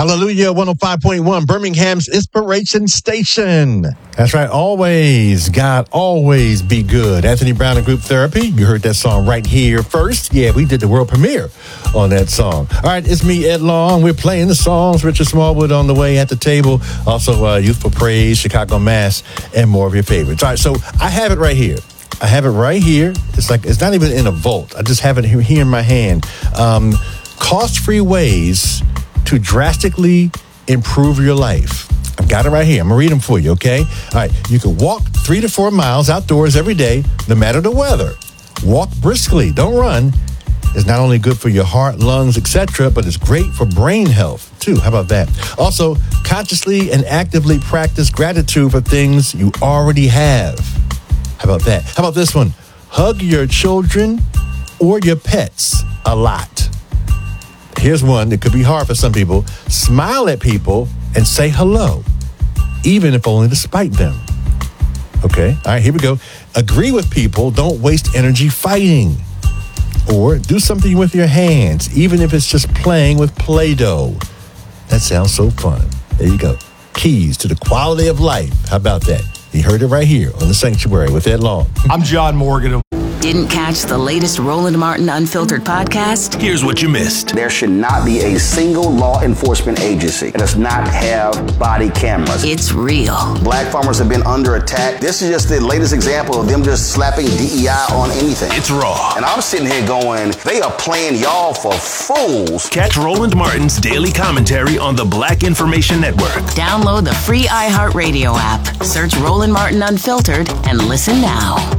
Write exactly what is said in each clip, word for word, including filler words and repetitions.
Hallelujah, one oh five point one, Birmingham's Inspiration Station. That's right, always, God, always be good. Anthony Brown and Group Therapy. You heard that song right here first. Yeah, we did the world premiere on that song. All right, it's me, Ed Long. We're playing the songs. Richard Smallwood on the way at the table. Also, uh, Youthful Praise, Chicago Mass, and more of your favorites. All right, so I have it right here. I have it right here. It's like, it's not even in a vault. I just have it here, here in my hand. Um, cost-free ways to drastically improve your life. I've got it right here. I'm going to read them for you, okay? All right. You can walk three to four miles outdoors every day, no matter the weather. Walk briskly. Don't run. It's not only good for your heart, lungs, et cetera, but it's great for brain health, too. How about that? Also, consciously and actively practice gratitude for things you already have. How about that? How about this one? Hug your children or your pets a lot. Here's one that could be hard for some people. Smile at people and say hello, even if only to spite them. Okay, all right, here we go. Agree with people. Don't waste energy fighting. Or do something with your hands, even if it's just playing with Play-Doh. That sounds so fun. There you go. Keys to the quality of life. How about that? You heard it right here on The Sanctuary with Ed Long. I'm John Morgan. Didn't catch the latest Roland Martin Unfiltered podcast? Here's what you missed. There should not be a single law enforcement agency that does not have body cameras. It's real. Black farmers have been under attack. This is just the latest example of them just slapping D E I on anything. It's raw. And I'm sitting here going, they are playing y'all for fools. Catch Roland Martin's daily commentary on the Black Information Network. Download the free iHeartRadio app. Search Roland Martin Unfiltered and listen now.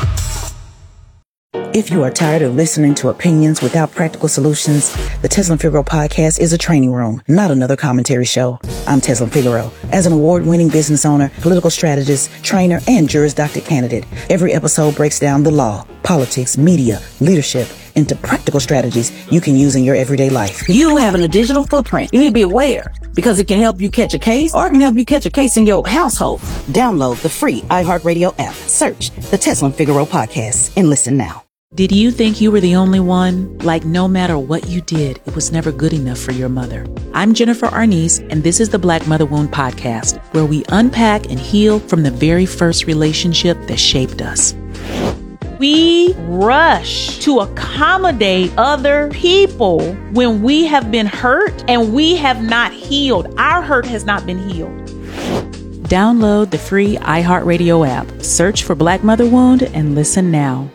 If you are tired of listening to opinions without practical solutions, the Teslin Figaro podcast is a training room, not another commentary show. I'm Teslin Figaro. As an award-winning business owner, political strategist, trainer, and Juris Doctor candidate, every episode breaks down the law, politics, media, leadership into practical strategies you can use in your everyday life. You having a digital footprint. You need to be aware because it can help you catch a case or it can help you catch a case in your household. Download the free iHeartRadio app. Search the Teslin Figaro podcast and listen now. Did you think you were the only one? Like no matter what you did, it was never good enough for your mother. I'm Jennifer Arnice, and this is the Black Mother Wound Podcast, where we unpack and heal from the very first relationship that shaped us. We rush to accommodate other people when we have been hurt and we have not healed. Our hurt has not been healed. Download the free iHeartRadio app. Search for Black Mother Wound and listen now.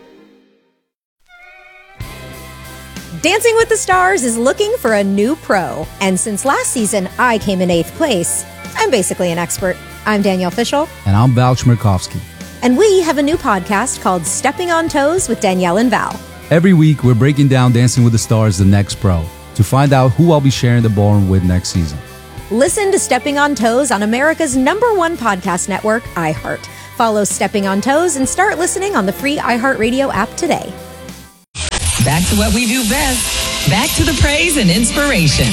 Dancing with the Stars is looking for a new pro. And since last season, I came in eighth place. I'm basically an expert. I'm Danielle Fishel. And I'm Val Chmerkovsky. And we have a new podcast called Stepping on Toes with Danielle and Val. Every week, we're breaking down Dancing with the Stars, the next pro, to find out who I'll be sharing the ballroom with next season. Listen to Stepping on Toes on America's number one podcast network, iHeart. Follow Stepping on Toes and start listening on the free iHeartRadio app today. Back to what we do best. Back to the praise and inspiration.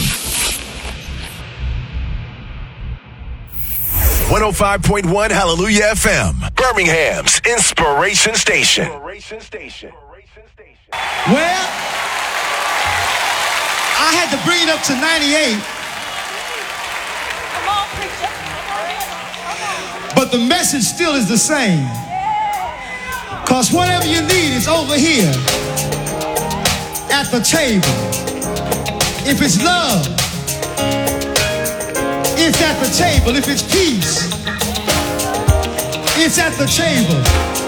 one oh five point one Hallelujah F M, Birmingham's Inspiration Station. Inspiration Station. Well, I had to bring it up to ninety-eight. But the message still is the same. Because whatever you need is over here. At the table. If it's love, it's at the table. If it's peace, it's at the table.